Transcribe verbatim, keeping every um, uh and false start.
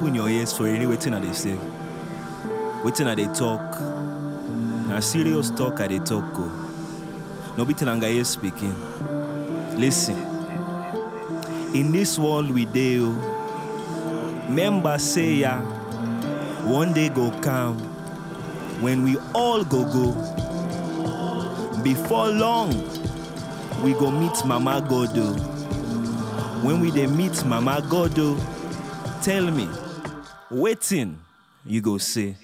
open your ears for any waiting that they say. Waiting that they talk. A serious talk at they talk go. No be Telangaye speaking. Listen. In this world we deal, members say ya, one day go come when we all go go. Before long, we go meet Mama Godo. When we dey meet Mama Godo, tell me, waiting you go say.